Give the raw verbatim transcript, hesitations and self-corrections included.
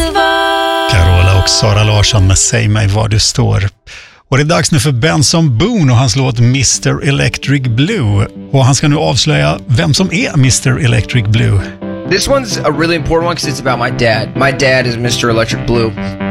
svar. Carola och Sara Larsson med Säg mig var du står. Och det är dags nu för Benson Boone och hans låt mister Electric Blue. Och han ska nu avslöja vem som är mister Electric Blue. This one's a really important one because it's about my dad. My dad is mister Electric Blue.